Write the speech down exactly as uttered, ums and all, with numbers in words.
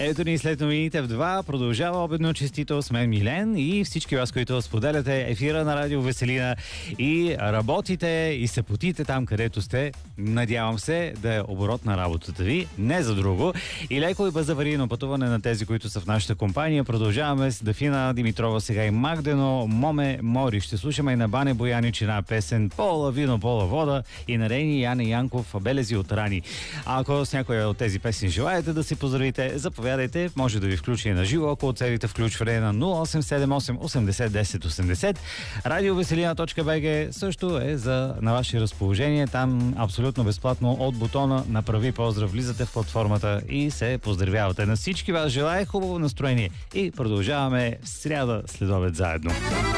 Ето ни след новините в два. Продължава обедно честито с мен Милен и всички вас, които споделяте ефира на Радио Веселина и работите и се потите там, където сте. Надявам се да е оборот на работата ви, не за друго. И леко и безаварийно пътуване на тези, които са в нашата компания. Продължаваме с Дафина Димитрова, сега и Магдено, Моме Мори. Ще слушаме и на Бане Бояничина песен Пола вино, пола вода и на Рени Яне Янков Белези от рани. А ако с някоя от тези песни желаете да си поздравите, заповядайте. Може да ви включи на живо, ако оцелите включване на нула осем седем осем осемдесет десет осемдесет. радиовеселина точка би джи също е за на ваше разположение. Там абсолютно безплатно от бутона Направи поздрав. Влизате в платформата и се поздравявате. На всички вас желая хубаво настроение и продължаваме в сряда след обед заедно.